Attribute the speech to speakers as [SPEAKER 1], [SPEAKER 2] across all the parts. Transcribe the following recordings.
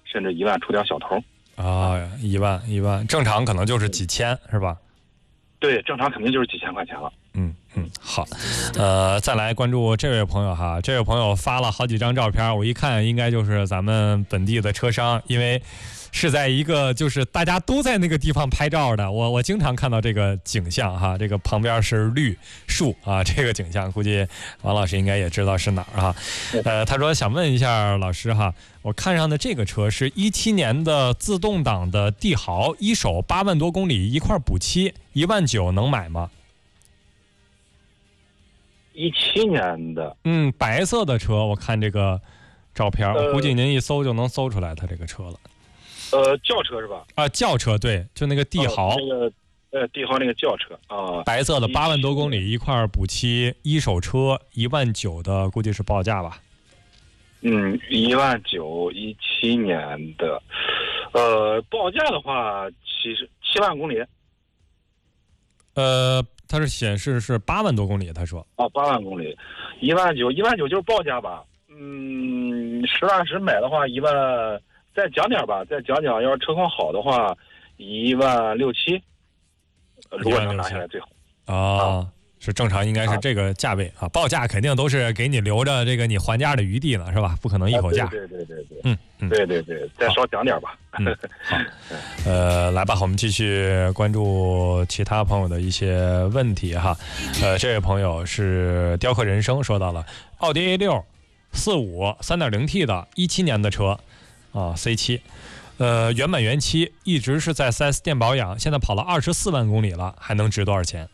[SPEAKER 1] 甚至1万出点小头。
[SPEAKER 2] 1万，正常可能就是几千，是吧？
[SPEAKER 1] 对，正常肯定就是几千块钱了。
[SPEAKER 2] 好，再来关注这位朋友哈，这位朋友发了好几张照片，我一看应该就是咱们本地的车商，因为是在一个就是大家都在那个地方拍照的，我经常看到这个景象哈，这个旁边是绿树啊，这个景象估计王老师应该也知道是哪儿哈。他说想问一下老师哈，我看上的这个车是17年的自动挡的帝豪，一手8万多公里，一块补漆，1万9能买吗
[SPEAKER 1] ？17年的，
[SPEAKER 2] 白色的车，我看这个照片，估计您一搜就能搜出来它这个车了。
[SPEAKER 1] 轿车是吧？
[SPEAKER 2] 轿车，对，就那个帝豪，
[SPEAKER 1] 帝豪那个轿车啊，
[SPEAKER 2] 白色的8万多公里，一块补漆，一手车1万9的，估计是报价吧
[SPEAKER 1] ？1万9，17年的，报价的话，其实7万公里。
[SPEAKER 2] 它是显示是8万多公里，他说。
[SPEAKER 1] 8万公里，1万9就是报价吧。实打实买的话，1万，再讲点吧，再讲讲，要是车况好的话，1万6、7，如果能拿下来最好。
[SPEAKER 2] 是正常，应该是这个价位啊。报价肯定都是给你留着这个你还价的余地了，是吧？不可能一口价。
[SPEAKER 1] 对，对，再少讲点吧。
[SPEAKER 2] 好，来吧，我们继续关注其他朋友的一些问题哈。这位朋友是雕刻人生说到了奥迪 A6 45 3.0T 的17年的车C7，原版原漆，一直是在 4S 店保养，现在跑了24万公里了，还能值多少钱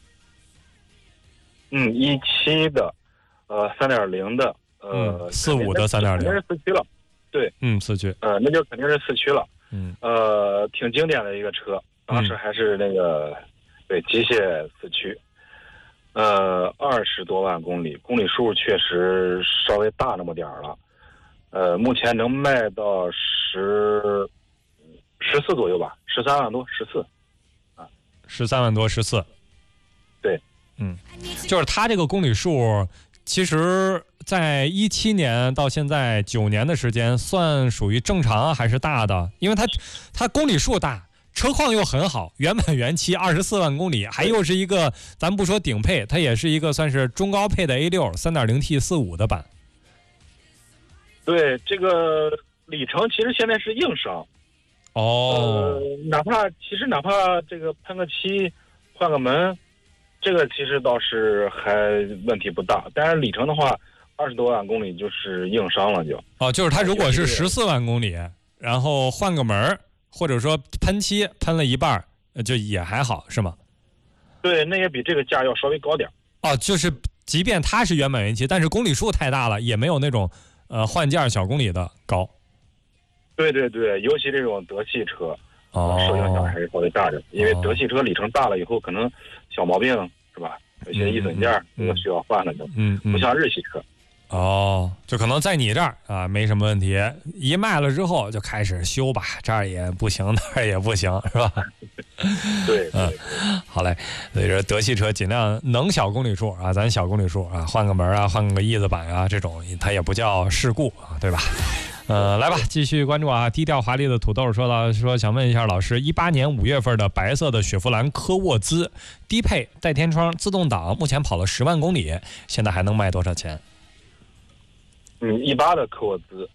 [SPEAKER 1] ？17的，3.0的
[SPEAKER 2] ，45的3.0，
[SPEAKER 1] 那是4驱了。对
[SPEAKER 2] ，4驱，
[SPEAKER 1] 那就肯定是4驱了。挺经典的一个车，当时还是那个机械4驱，20多万公里，公里数确实稍微大那么点儿了。目前能卖到14左右吧，13万多，14。
[SPEAKER 2] 13万多，14。
[SPEAKER 1] 对，
[SPEAKER 2] 就是它这个公里数，其实在17年到现在9年的时间，算属于正常还是大的？因为它公里数大，车况又很好，原版原漆，24万公里，还又是一个咱不说顶配，它也是一个算是中高配的 A6 3.0T 45的版。
[SPEAKER 1] 对，这个里程其实现在是硬伤。哪怕这个喷个漆，换个门，这个其实倒是还问题不大。但是里程的话，20多万公里就是硬伤了就。
[SPEAKER 2] 就是它如果是14万公里，然后换个门，或者说喷漆喷了一半，就也还好，是吗？
[SPEAKER 1] 对，那也比这个价要稍微高点。
[SPEAKER 2] 就是即便它是原版原漆，但是公里数太大了，也没有那种换件小公里的高。
[SPEAKER 1] 对，尤其这种德系车，受影响还是稍微大的，因为德系车里程大了以后，可能小毛病是吧？有些易损件都需要换了的，不像日系车。
[SPEAKER 2] 就可能在你这儿没什么问题，一卖了之后就开始修吧，这儿也不行，那儿也不行，是吧？
[SPEAKER 1] 对，
[SPEAKER 2] 好嘞，所以说德系车尽量能小公里数咱小公里数换个门换个翼子板这种它也不叫事故对吧？来吧，继续关注低调华丽的土豆说想问一下老师，18年5月份的白色的雪佛兰科沃兹低配带天窗自动挡，目前跑了10万公里，现在还能卖多少钱
[SPEAKER 1] ？18的科沃兹，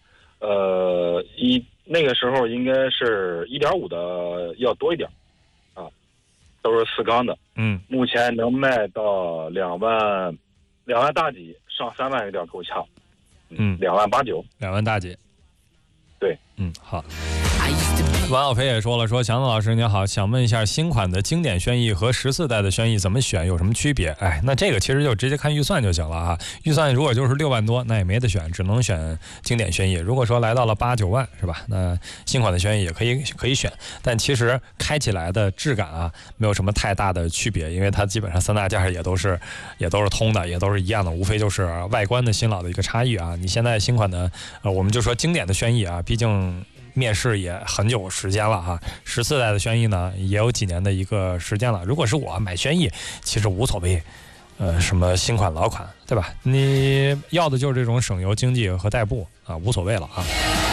[SPEAKER 1] 那个时候应该是1.5的要多一点都是4缸的，目前能卖到2万大几，上3万有点够呛，2万8、9，2
[SPEAKER 2] 万大几。
[SPEAKER 1] 对，
[SPEAKER 2] 好。王小飞也说了，祥子老师您好，想问一下新款的经典轩逸和14代的轩逸怎么选，有什么区别？那这个其实就直接看预算就行了预算如果就是6万多，那也没得选，只能选经典轩逸。如果说来到了8、9万是吧？那新款的轩逸也可以选，但其实开起来的质感没有什么太大的区别，因为它基本上3大件也都是通的，也都是一样的，无非就是外观的新老的一个差异你现在新款的我们就说经典的轩逸毕竟面世也很久时间了14代的轩逸呢也有几年的一个时间了。如果是我买轩逸，其实无所谓什么新款老款，对吧？你要的就是这种省油经济和代步无所谓了